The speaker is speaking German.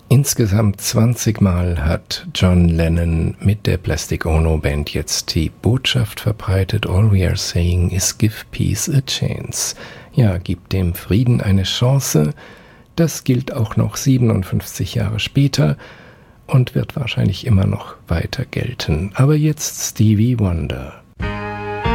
Insgesamt 20 Mal hat John Lennon mit der Plastic Ono Band jetzt die Botschaft verbreitet: All we are saying is give peace a chance. Ja, gib dem Frieden eine Chance. Das gilt auch noch 57 Jahre später und wird wahrscheinlich immer noch weiter gelten. Aber jetzt Stevie Wonder.